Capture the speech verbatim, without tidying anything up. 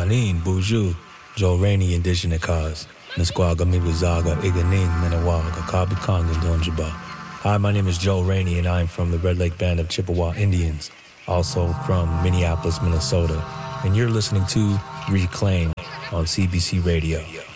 Anin, Buju, Joe Rainey, Indigenous Cause, Nisquaga, Mibuzaga, Iganing, Menawaga, Kabi Kong, and Donjaba. Hi, my name is Joe Rainey, and I'm from the Red Lake Band of Chippewa Indians, also from Minneapolis, Minnesota. And you're listening to Reclaim on C B C Radio.